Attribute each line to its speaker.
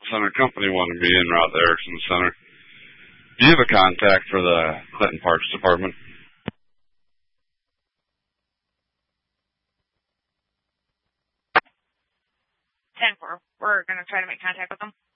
Speaker 1: Center company wanted me in Route Erickson Center. Do you have a contact for the Clinton Parks Department?
Speaker 2: 10-4. We're going to try to make contact with them.